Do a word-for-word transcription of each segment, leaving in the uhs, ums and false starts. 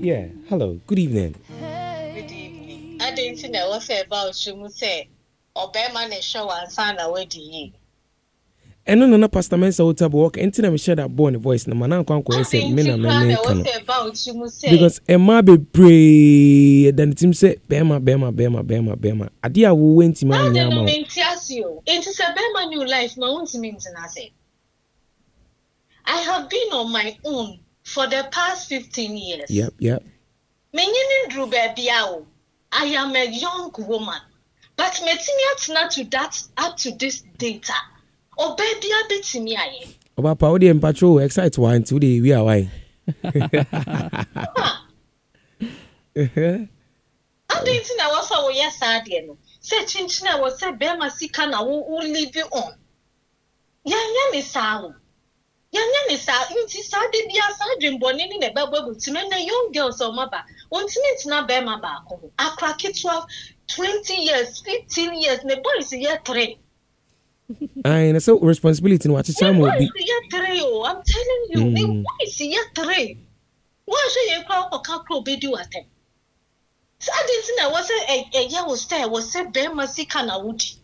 Yeah, hello, good evening. Good evening. I didn't know what about you say. Obama ne show and son away di. Eno no na Pastor Mensa Otabo walk enti na me share that born voice na mana kwa kwa say me na me me kan. Because Emma be pray then team say bema bema bema bema bema. Ade a wo wenti ma nya ma. I don't know enti say bema new life ma won't mean na say. I have been on my own for the past fifteen years. Yep, yep. Me nyini dru baby awo. I am a young woman. But me timi atna to that up to this data. O baby abetimi aye. Oba pa odi empatro excite wa nti odi wi awai. Eh. Abeti na wasa wo yesa de no. Say chinchina wo say be ma sika na wo live on. Yanya me sawo. Yanya me sa nti sa de bia sa dwembone ni na bebo timi na young girls o maba. Ontimi tina be ma ba ko. Akra kitwa twenty years, fifteen years, me boys year three. I na so responsibility no achicha mo bi. Year three oh, I'm telling you, me boys year three. Why say you call for kakro be do at? So I didn't know was a a year was there was say be masika na wudi.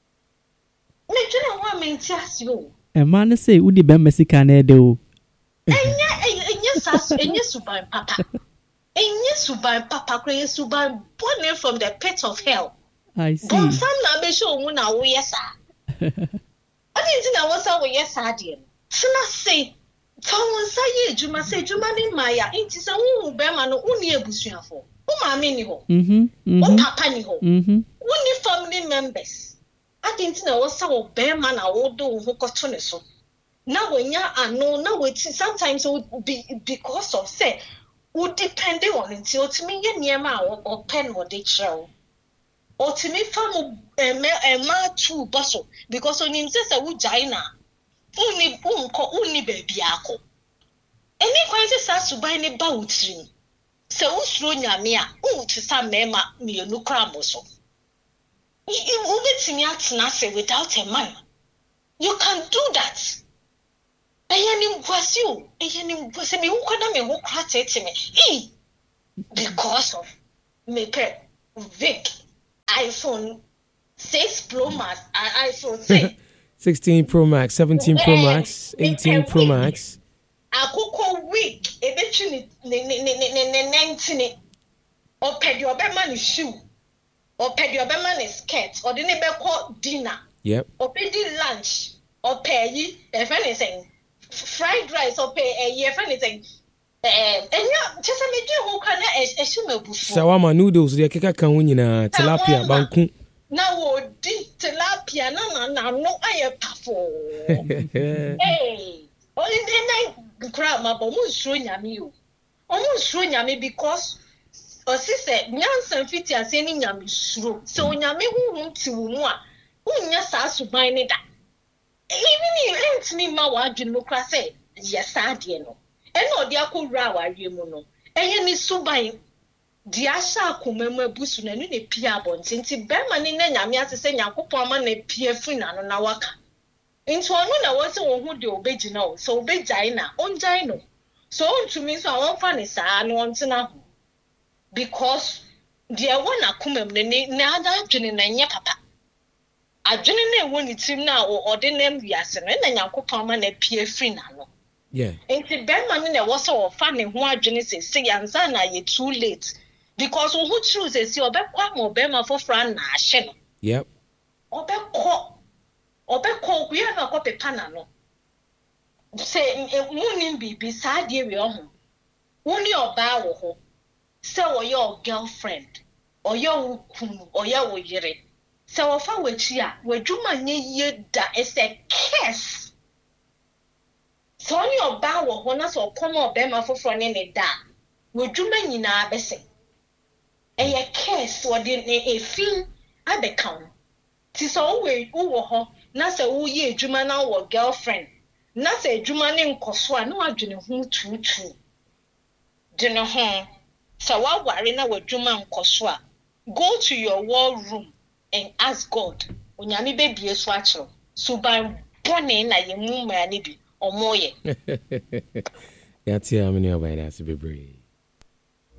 Me tuna wa me ntias yo. E man say wudi be masika na de o. Enya enya sas enya suban papa. Enya suban papa kre suban born from the pit of hell. I see. Bon sam na be show mu na wo yesa. I didn't know what I was yesterday. Tina say, Tom say, you must say, you money, Maya, it is a woman, Berman, only a bushia for. Who my mini ho? Hm, hm, papa ni ho. Hm, only family members. I didn't know what some Berman I would do who got to so. Now, when ya are no, now it sometimes it would be because of say, would depend on until to me, near my or pen or they show. Or to me, from a man true bustle because on him says a wood China. Only boom, only baby ako. Any crisis has to buy any boutry. So, who's run ya mea? Oh, to some mema, me no cramboso. You will get me at nothing without a man. You can do that. I am was you. I am was me who can me who cracked it to me. E because of me pet Vic. iPhone six Pro Max, iPhone six. sixteen Pro Max, seventeen Pro Max, eighteen Pro Max. Akoko week, eventually, nineteen. Or ped your man is shoe, or ped your man is skirt, or the neighbor called dinner. Yep. Or pay lunch, or pay ye, if anything, fried rice, or pay a year, if anything. Eh, and yeah, just a major who can a shimmer before. Sawama noodles, the keka kan nyina tilapia banku. Now di tilapia na na no aye pafo. Hey, only then crab ma bo mu suro nyame o. Omu suro nyame because o si se nyansan fiti ase ni nyame suro. So nyame hu hu ti wo mu a, unya sa suban ni da. Even you ent me ma wa adwin no kra say yes ade no. Eno dia ko ra wa wie mu no. Eye ni suban di asha akomemu abusu na ne pia abonti nti bema ni na nyame asese nyankopon ama na pia firi na no na waka nti onu na wo se wo hu de obegina o so obejai na onjai no so ontumi so awon fa ne saa no ontena ho because dia wona komem ne na ada adwene na nye papa adwene na ewo ni tim na o de nam wiase no na nyankopon ama na pia firi na no. Yeah. Nti bema ni na wo se wo fa ne ho adwene se se yanza na ye too late. Because who choose is your back or bema for Fran Nash. Yep. Or back call or back call, we have a copy panano. Say, it won't be beside you. Only your bow, so your girlfriend or your or your yere. So if I were here, where do my ye that is a kiss. So your bow when I saw come or bema for Fran in a da. Would you mean in our best? A case or didn't a fee at the count. Tis always over her, not a woo ye Jumana or girlfriend, not a Jumanin Coswa, no, I don't know who true true. Dinner home. So while worrying with Juman Coswa, go to your war room and ask God when Yami baby is watcher. So by bonnie na ye moon manibi or more. That's how many of us be brave.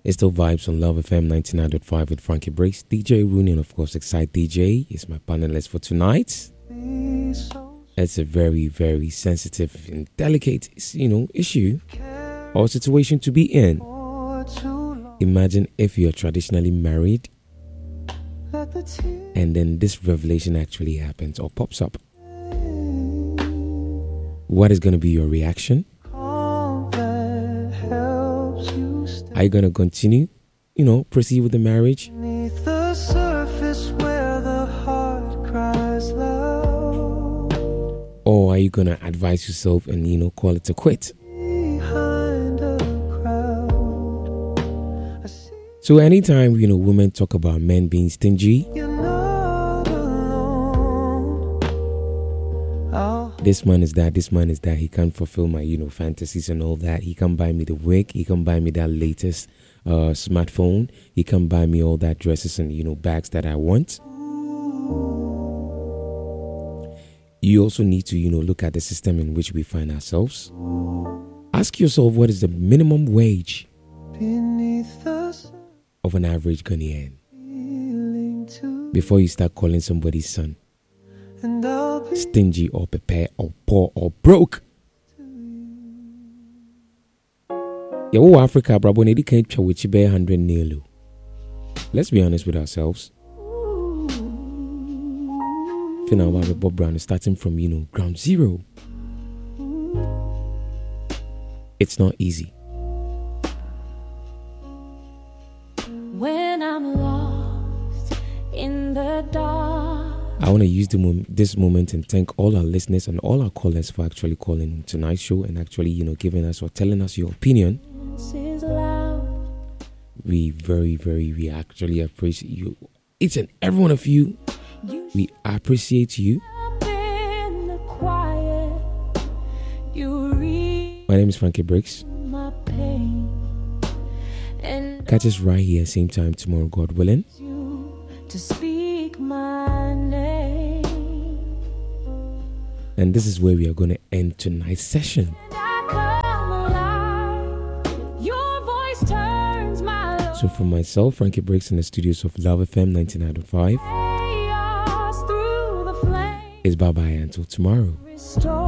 It's still vibes on Love F M ninety-nine point five with Frankie Breaks. D J Rooney and of course Excite D J is my panelist for tonight. It's a very, very sensitive and delicate, you know, issue or situation to be in. Imagine if you're traditionally married and then this revelation actually happens or pops up. What is going to be your reaction? Are you going to continue, you know, proceed with the marriage? The surface where the heart cries loud. Or are you going to advise yourself and, you know, call it a quit? Behind a crowd. So anytime, you know, women talk about men being stingy, You're not alone. I'll this man is that, this man is that, he can't fulfill my, you know, fantasies and all that. He can't buy me the wig, he can't buy me that latest uh, smartphone, he can't buy me all that dresses and, you know, bags that I want. You also need to, you know, look at the system in which we find ourselves. Ask yourself, what is the minimum wage beneath the of an average Ghanaian ceiling too. before you start calling somebody's son And I'll be stingy or prepared or poor or broke. Yeah, oh, Africa, brabo, nedi can't try with you hundred nil. Let's be honest with ourselves. Final about Bob Brown is starting from, you know, ground zero. It's not easy. When I'm lost in the dark, I want to use the mom- this moment and thank all our listeners and all our callers for actually calling on tonight's show and actually, you know, giving us or telling us your opinion. is loud. We very, very, we actually appreciate you. Each and every one of you, You we appreciate you. up in the quiet. You read My name is Frankie Briggs. my pain and Catch us right here, same time tomorrow, God willing. you to speak my name. And this is where we are going to end tonight's session. And I come alive. Your voice turns my So from myself, Frankie Briggs, in the studios of Love F M ninety-nine point five, chaos through the flame. it's bye-bye until tomorrow. Restore